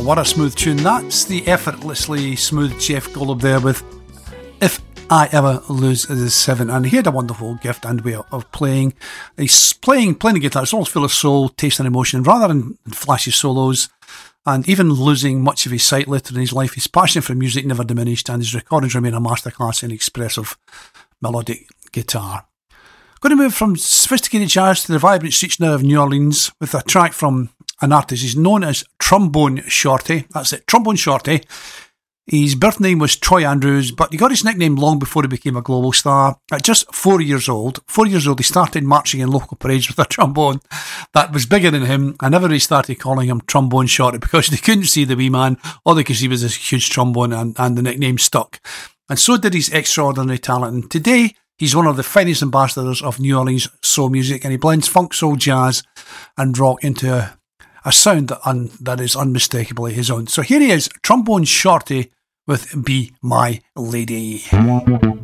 what a smooth tune. That's the effortlessly smooth Jeff Golub there with If I Ever Lose the Seven. And he had a wonderful gift and way of playing. He's playing the guitar. It's almost full of soul, taste and emotion, rather than flashy solos. And even losing much of his sight later in his life, his passion for music never diminished, and his recordings remain a masterclass in expressive melodic guitar. Going to move from sophisticated jazz to the vibrant streets now of New Orleans with a track from an artist. He's known as Trombone Shorty. That's it, Trombone Shorty. His birth name was Troy Andrews, but he got his nickname long before he became a global star. At just 4 years old, he started marching in local parades with a trombone that was bigger than him, and everybody started calling him Trombone Shorty because they couldn't see the wee man. All they could see was this huge trombone, and the nickname stuck. And so did his extraordinary talent. And today, he's one of the finest ambassadors of New Orleans soul music, and he blends funk, soul, jazz, and rock into a sound that is unmistakably his own. So here he is, Trombone Shorty with Be My Lady.